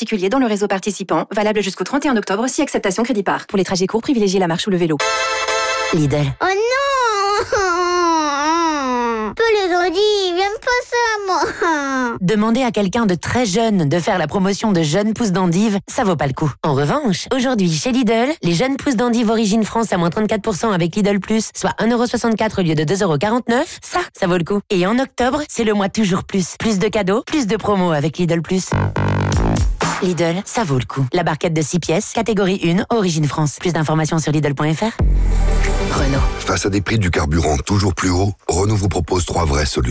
particulier dans le réseau participant, valable jusqu'au 31 octobre si acceptation crédit par. Pour les trajets courts, privilégiez la marche ou le vélo. Lidl. Oh non! Peu les ondits, j'aime pas ça, moi. Demander à quelqu'un de très jeune de faire la promotion de jeunes pousses d'endives, ça vaut pas le coup. En revanche, aujourd'hui, chez Lidl, les jeunes pousses d'endives origine France à moins 34% avec Lidl Plus, soit 1,64€ au lieu de 2,49€, ça vaut le coup. Et en octobre, c'est le mois toujours plus. Plus de cadeaux, plus de promos avec Lidl Plus. Lidl, ça vaut le coup. La barquette de 6 pièces, catégorie 1, origine France. Plus d'informations sur Lidl.fr. Renault. Face à des prix du carburant toujours plus hauts, Renault vous propose 3 vraies solutions.